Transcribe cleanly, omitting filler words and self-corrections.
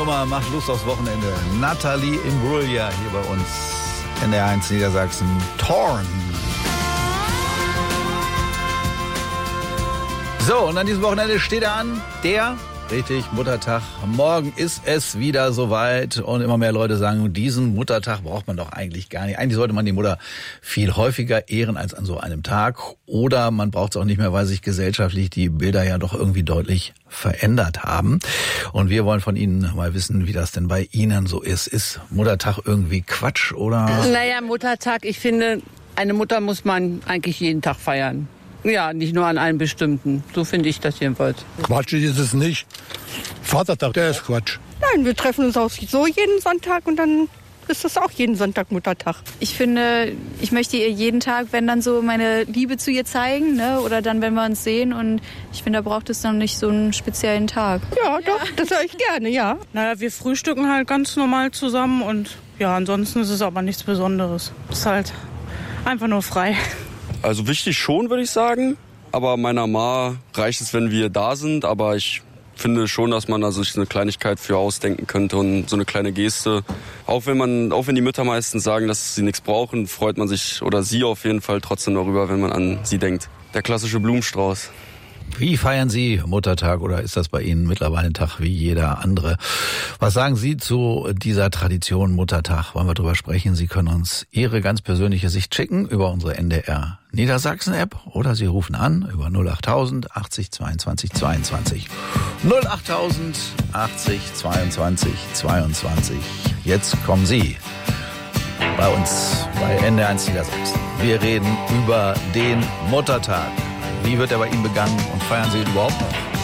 Nummer macht Lust aufs Wochenende. Nathalie Imbruglia hier bei uns. NDR1 Niedersachsen. Torn. So, und an diesem Wochenende steht er an. Richtig, Muttertag. Morgen ist es wieder soweit und immer mehr Leute sagen, diesen Muttertag braucht man doch eigentlich gar nicht. Eigentlich sollte man die Mutter viel häufiger ehren als an so einem Tag. Oder man braucht es auch nicht mehr, weil sich gesellschaftlich die Bilder ja doch irgendwie deutlich verändert haben. Und wir wollen von Ihnen mal wissen, wie das denn bei Ihnen so ist. Ist Muttertag irgendwie Quatsch oder? Naja, Muttertag, ich finde, eine Mutter muss man eigentlich jeden Tag feiern. Ja, nicht nur an einem bestimmten. So finde ich das jedenfalls. Quatsch ist es nicht. Vatertag, der ist Quatsch. Nein, wir treffen uns auch so jeden Sonntag und dann ist das auch jeden Sonntag Muttertag. Ich finde, ich möchte ihr jeden Tag, wenn dann so meine Liebe zu ihr zeigen, ne? Oder dann, wenn wir uns sehen. Und ich finde, da braucht es dann nicht so einen speziellen Tag. Ja, doch, das höre ich gerne, ja. Naja, wir frühstücken halt ganz normal zusammen und ja, ansonsten ist es aber nichts Besonderes. Es ist halt einfach nur frei. Also wichtig schon, würde ich sagen. Aber meiner Ma reicht es, wenn wir da sind. Aber ich finde schon, dass man sich eine Kleinigkeit für ausdenken könnte und so eine kleine Geste. Auch wenn die Mütter meistens sagen, dass sie nichts brauchen, freut man sich oder sie auf jeden Fall trotzdem darüber, wenn man an sie denkt. Der klassische Blumenstrauß. Wie feiern Sie Muttertag oder ist das bei Ihnen mittlerweile ein Tag wie jeder andere? Was sagen Sie zu dieser Tradition Muttertag? Wollen wir drüber sprechen? Sie können uns Ihre ganz persönliche Sicht schicken über unsere NDR Niedersachsen App oder Sie rufen an über 08000 80 22 22. 08000 80 22 22. Jetzt kommen Sie bei uns bei NDR1 Niedersachsen. Wir reden über den Muttertag. Wie wird er bei Ihnen begangen und feiern Sie ihn überhaupt noch?